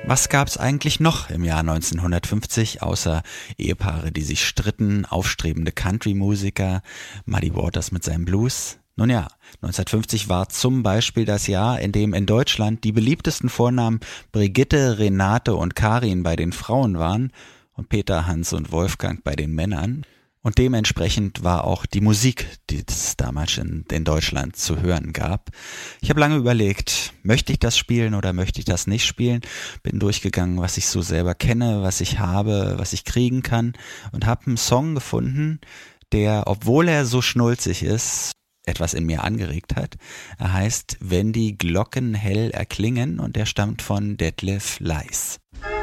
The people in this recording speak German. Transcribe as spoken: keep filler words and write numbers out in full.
Was gab's eigentlich noch im Jahr neunzehnhundertfünfzig, außer Ehepaare, die sich stritten, aufstrebende Country-Musiker, Muddy Waters mit seinem Blues? Nun ja, neunzehnhundertfünfzig war zum Beispiel das Jahr, in dem in Deutschland die beliebtesten Vornamen Brigitte, Renate und Karin bei den Frauen waren und Peter, Hans und Wolfgang bei den Männern. Und dementsprechend war auch die Musik, die es damals in, in Deutschland zu hören gab. Ich habe lange überlegt, möchte ich das spielen oder möchte ich das nicht spielen? Bin durchgegangen, was ich so selber kenne, was ich habe, was ich kriegen kann und habe einen Song gefunden, der, obwohl er so schnulzig ist, etwas in mir angeregt hat. Er heißt Wenn die Glocken hell erklingen und er stammt von Detlef Leis.